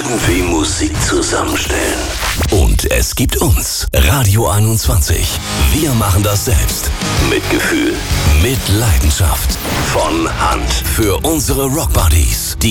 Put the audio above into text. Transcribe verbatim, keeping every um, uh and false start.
irgendwie Musik zusammenstellen. Und es gibt uns, Radio einundzwanzig. Wir machen das selbst. Mit Gefühl, mit Leidenschaft. von Hand. Für unsere Rockbuddies.